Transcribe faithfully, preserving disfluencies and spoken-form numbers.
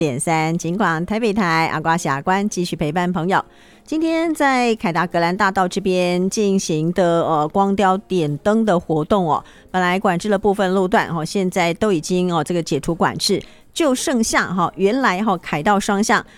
点三金广台北台阿瓜峡关继续陪伴朋友。今天在凯达格兰大道这边进行的呃光雕点灯的活动哦，本来管制的部分路段哦，现在都已经哦这个解除管制，就剩下哈原来哈凯道双向